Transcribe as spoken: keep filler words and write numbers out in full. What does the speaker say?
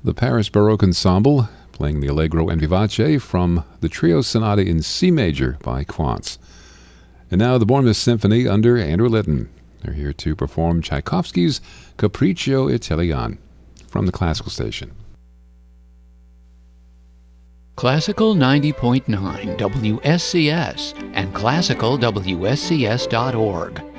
The Paris Baroque Ensemble playing the Allegro and Vivace from the Trio Sonata in C major by Quantz. And now the Bournemouth Symphony under Andrew Litton. They're here to perform Tchaikovsky's Capriccio Italian from the Classical Station. Classical ninety point nine W S C S and classical W S C S dot org.